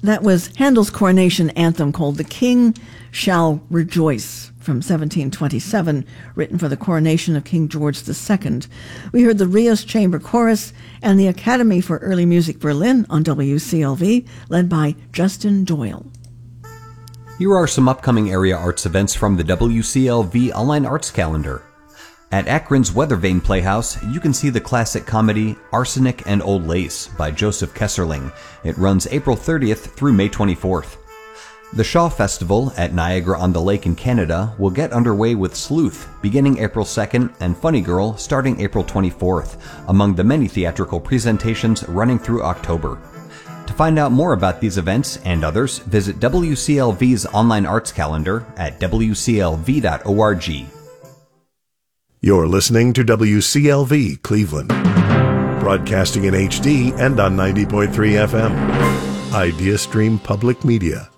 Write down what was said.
That was Handel's coronation anthem called "The King Shall Rejoice" from 1727, written for the coronation of King George II. We heard the Rios Chamber Chorus and the Academy for Early Music Berlin on WCLV, led by Justin Doyle. Here are some upcoming area arts events from the WCLV Online Arts Calendar. At Akron's Weathervane Playhouse, you can see the classic comedy Arsenic and Old Lace by Joseph Kesserling. It runs April 30th through May 24th. The Shaw Festival at Niagara-on-the-Lake in Canada will get underway with Sleuth beginning April 2nd and Funny Girl starting April 24th, among the many theatrical presentations running through October. To find out more about these events and others, visit WCLV's online arts calendar at wclv.org. You're listening to WCLV Cleveland, broadcasting in HD and on 90.3 FM. IdeaStream Public Media.